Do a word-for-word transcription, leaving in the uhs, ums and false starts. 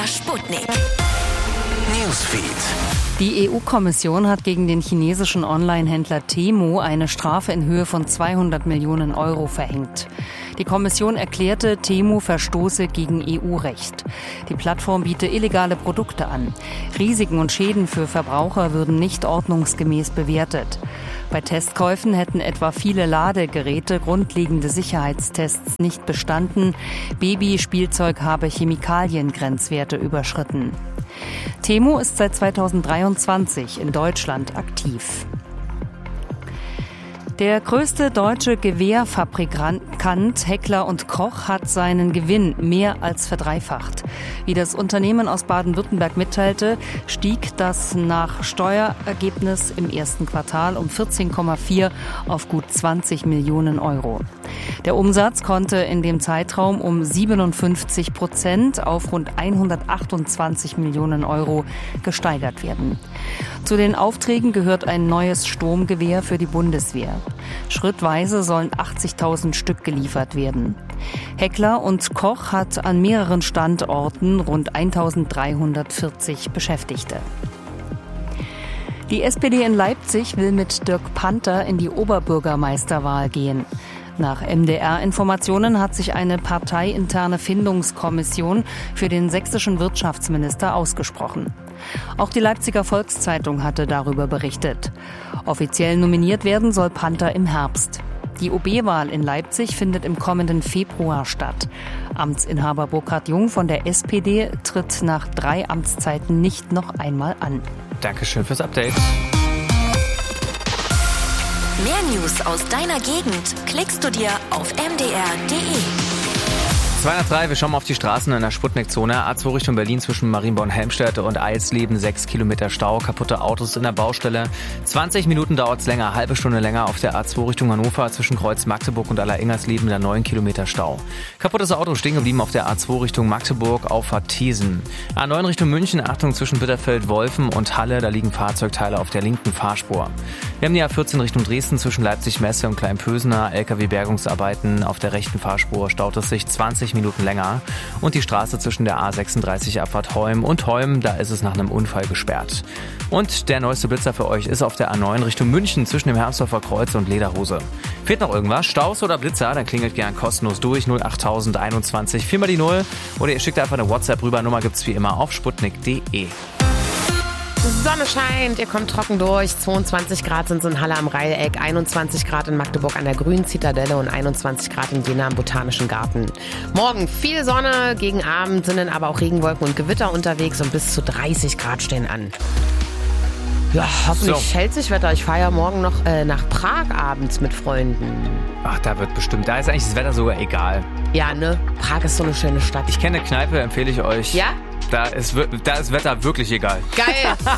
der Sputnik. Newsfeed. Die E U-Kommission hat gegen den chinesischen Online-Händler Temu eine Strafe in Höhe von zweihundert Millionen Euro verhängt. Die Kommission erklärte, Temu verstoße gegen E U-Recht. Die Plattform biete illegale Produkte an. Risiken und Schäden für Verbraucher würden nicht ordnungsgemäß bewertet. Bei Testkäufen hätten etwa viele Ladegeräte grundlegende Sicherheitstests nicht bestanden. Babyspielzeug habe Chemikaliengrenzwerte überschritten. Temu ist seit zweitausenddreiundzwanzig in Deutschland aktiv. Der größte deutsche Gewehrfabrikant Heckler und Koch hat seinen Gewinn mehr als verdreifacht. Wie das Unternehmen aus Baden-Württemberg mitteilte, stieg das nach Steuerergebnis im ersten Quartal um vierzehn Komma vier auf gut zwanzig Millionen Euro. Der Umsatz konnte in dem Zeitraum um siebenundfünfzig Prozent auf rund hundertachtundzwanzig Millionen Euro gesteigert werden. Zu den Aufträgen gehört ein neues Sturmgewehr für die Bundeswehr. Schrittweise sollen achtzigtausend Stück geliefert werden. Heckler und Koch hat an mehreren Standorten rund eintausenddreihundertvierzig Beschäftigte. Die S P D in Leipzig will mit Dirk Panther in die Oberbürgermeisterwahl gehen. Nach M D R-Informationen hat sich eine parteiinterne Findungskommission für den sächsischen Wirtschaftsminister ausgesprochen. Auch die Leipziger Volkszeitung hatte darüber berichtet. Offiziell nominiert werden soll Panther im Herbst. Die O B-Wahl in Leipzig findet im kommenden Februar statt. Amtsinhaber Burkhard Jung von der S P D tritt nach drei Amtszeiten nicht noch einmal an. Dankeschön fürs Update. Mehr News aus deiner Gegend klickst du dir auf m d r punkt d e. zweihundertdrei, wir schauen mal auf die Straßen in der Sputnik-Zone. A zwei Richtung Berlin zwischen Marienborn-Helmstedt und Eisleben, sechs Kilometer Stau, kaputte Autos in der Baustelle. zwanzig Minuten dauert es länger, halbe Stunde länger auf der A zwei Richtung Hannover zwischen Kreuz Magdeburg und Alleringers-Leben, der neun Kilometer Stau. Kaputtes Auto stehen geblieben auf der A zwei Richtung Magdeburg, Auffahrt Thesen. A neun Richtung München, Achtung zwischen Bitterfeld-Wolfen und Halle, da liegen Fahrzeugteile auf der linken Fahrspur. Wir haben die A vierzehn Richtung Dresden zwischen Leipzig-Messe und Kleinpösener, L K W-Bergungsarbeiten auf der rechten Fahrspur, staut es sich zwanzig Minuten länger. Und die Straße zwischen der A sechsunddreißig Abfahrt Heum und Heum, da ist es nach einem Unfall gesperrt. Und der neueste Blitzer für euch ist auf der A neun Richtung München zwischen dem Hermsdorfer Kreuz und Lederhose. Fehlt noch irgendwas? Staus oder Blitzer? Dann klingelt gern kostenlos durch null acht null eins eins, viermal die Null. Oder ihr schickt einfach eine WhatsApp rüber. Nummer gibt's wie immer auf sputnik punkt de. Sonne scheint, ihr kommt trocken durch. zweiundzwanzig Grad sind es in Halle am Reileck, einundzwanzig Grad in Magdeburg an der Grünen Zitadelle und einundzwanzig Grad in Jena am Botanischen Garten. Morgen viel Sonne, gegen Abend sind dann aber auch Regenwolken und Gewitter unterwegs und bis zu dreißig Grad stehen an. Ja, hoffentlich so. Hält sich Wetter. Ich fahre ja morgen noch äh, nach Prag abends mit Freunden. Ach, da wird bestimmt, da ist eigentlich das Wetter sogar egal. Ja, ne? Prag ist so eine schöne Stadt. Ich kenne eine Kneipe, empfehle ich euch. Ja? Da ist, da ist Wetter wirklich egal. Geil.